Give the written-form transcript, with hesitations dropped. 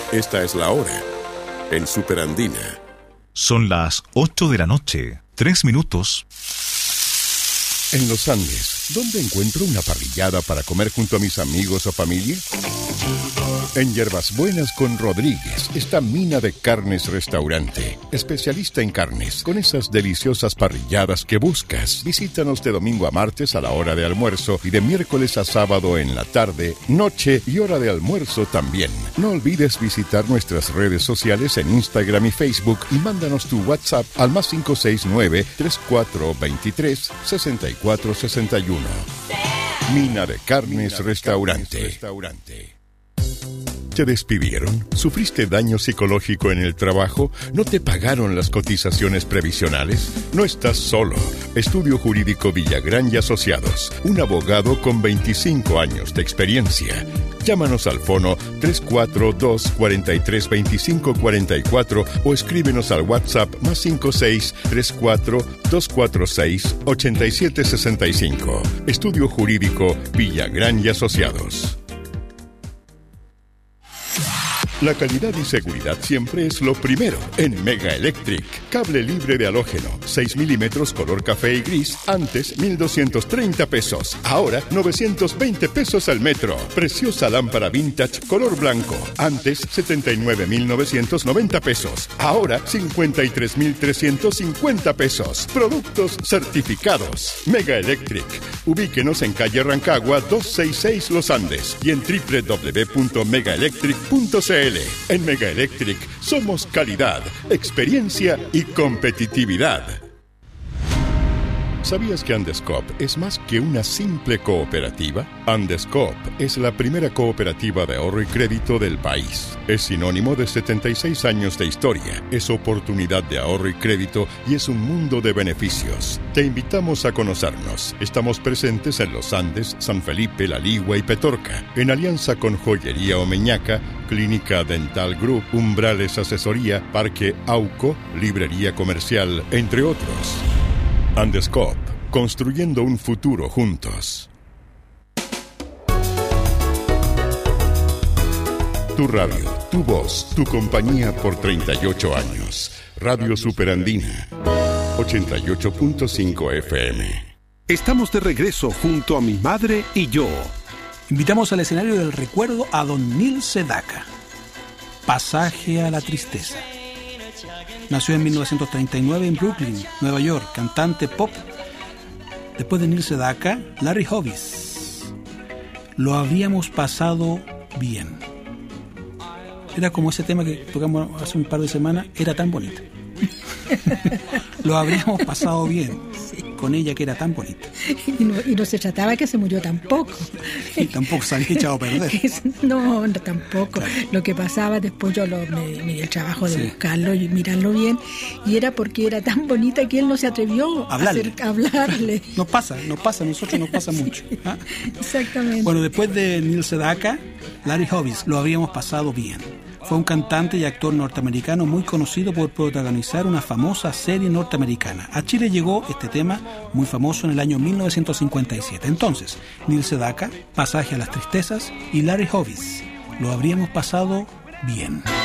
Esta es la hora en Super Andina. Son las 8 de la noche, 3 minutos. En los Andes, ¿dónde encuentro una parrillada para comer junto a mis amigos o familia? En Hierbas Buenas con Rodríguez está Mina de Carnes Restaurante, especialista en carnes, con esas deliciosas parrilladas que buscas. Visítanos de domingo a martes a la hora de almuerzo y de miércoles a sábado en la tarde, noche y hora de almuerzo también. No olvides visitar nuestras redes sociales en Instagram y Facebook y mándanos tu WhatsApp al más 569-3423-6461. Mina de Carnes Restaurante. ¿Te despidieron? ¿Sufriste daño psicológico en el trabajo? ¿No te pagaron las cotizaciones previsionales? No estás solo. Estudio Jurídico Villagrán y Asociados. Un abogado con 25 años de experiencia. Llámanos al fono 342-432544 o escríbenos al WhatsApp más 5634-246-8765. Estudio Jurídico Villagrán y Asociados. La calidad y seguridad siempre es lo primero en Mega Electric. Cable libre de halógeno, 6 milímetros color café y gris, antes 1,230 pesos, ahora 920 pesos al metro. Preciosa lámpara vintage color blanco, antes 79,990 pesos, ahora 53,350 pesos. Productos certificados. Mega Electric. Ubíquenos en calle Rancagua 266 Los Andes y en www.megaelectric.cl. En Mega Electric somos calidad, experiencia y competitividad. ¿Sabías que Andescoop es más que una simple cooperativa? Andescoop es la primera cooperativa de ahorro y crédito del país. Es sinónimo de 76 años de historia. Es oportunidad de ahorro y crédito y es un mundo de beneficios. Te invitamos a conocernos. Estamos presentes en Los Andes, San Felipe, La Ligua y Petorca. En alianza con Joyería Omeñaca, Clínica Dental Group, Umbrales Asesoría, Parque Auco, Librería Comercial, entre otros. Andescoop, construyendo un futuro juntos. Tu radio, tu voz, tu compañía por 38 años. Radio Superandina, 88.5 FM. Estamos de regreso junto a Mi Madre y Yo. Invitamos al escenario del recuerdo a don Neil Sedaka. Pasaje a la tristeza. Nació en 1939 en Brooklyn, Nueva York, cantante pop. Después de Neil Sedaka, Larry Hovis. Lo habríamos pasado bien. Era como ese tema que tocamos hace un par de semanas, era tan bonito. Lo habríamos pasado bien con ella, que era tan bonita. Y no se trataba que se murió tampoco. Y tampoco se había echado a perder. No, tampoco. Claro. Lo que pasaba después me di el trabajo de buscarlo y mirarlo bien, y era porque era tan bonita que él no se atrevió a hablarle. Nos pasa, a nosotros nos pasa mucho. ¿Ah? Exactamente. Bueno, después de Neil Sedaka, Larry Hovis, lo habíamos pasado bien. Fue un cantante y actor norteamericano muy conocido por protagonizar una famosa serie norteamericana. A Chile llegó este tema muy famoso en el año 1957. Entonces, Neil Sedaka, Pasaje a las tristezas, y Larry Hovis, lo habríamos pasado bien.